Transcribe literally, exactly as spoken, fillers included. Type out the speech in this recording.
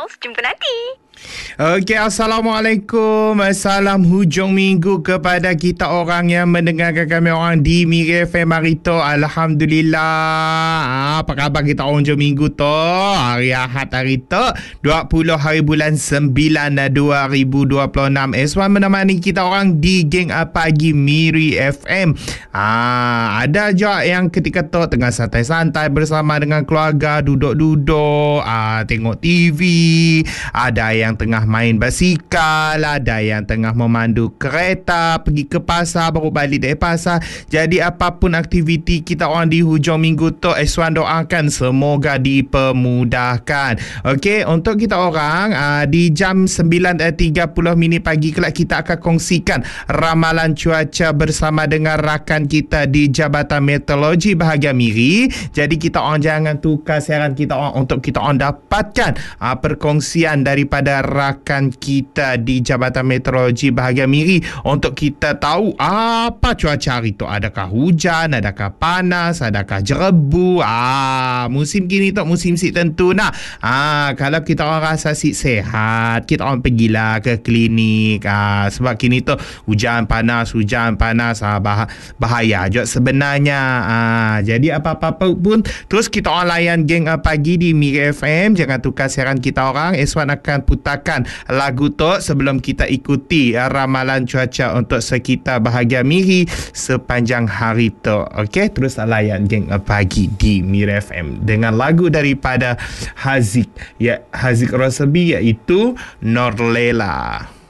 Pals. Jumpa nanti. Okey, Assalamualaikum. Salam hujung minggu kepada kita orang yang mendengarkan kami orang di Miri F M hari tu. Alhamdulillah. Apa khabar kita orang hujung minggu tu? Hari Ahad hari tu, dua puluh hari bulan sembilan dua ribu dua puluh enam. Eswan menemani kita orang di geng pagi Miri F M. Ah, ada juga yang ketika tu tengah santai-santai bersama dengan keluarga, duduk-duduk, ah, tengok T V. Ada yang yang tengah main basikal, ada yang tengah memandu kereta, pergi ke pasar, baru balik dari pasar. Jadi apapun aktiviti kita orang di hujung minggu tu, Eswan doakan semoga dipermudahkan. Okey, untuk kita orang aa, di jam sembilan tiga puluh minit pagi kelak kita akan kongsikan ramalan cuaca bersama dengan rakan kita di Jabatan Meteorologi Bahagian Miri. Jadi kita orang jangan tukar siaran kita orang untuk kita orang dapatkan aa, perkongsian daripada rakan kita di Jabatan Meteorologi Bahagian Miri untuk kita tahu apa cuaca hari tu. Adakah hujan, adakah panas, adakah jerebu. Ah, musim kini tu musim si tentu nak. Ah, kalau kita orang rasa si sehat, kita orang pergilah ke klinik. Ah, sebab kini tu hujan panas, hujan panas, ah, bah- bahaya juga sebenarnya. Ah, jadi apa-apa pun terus kita orang layan geng ah, pagi di Miri F M. Jangan tukar siaran kita orang. Eswan akan putarkan lagu tu sebelum kita ikuti uh, ramalan cuaca untuk sekitar bahagian Miri sepanjang hari tu. Okey, terus layan geng uh, pagi di Miri F M dengan lagu daripada Haziq, ya Haziq Rosabi, iaitu Norlela.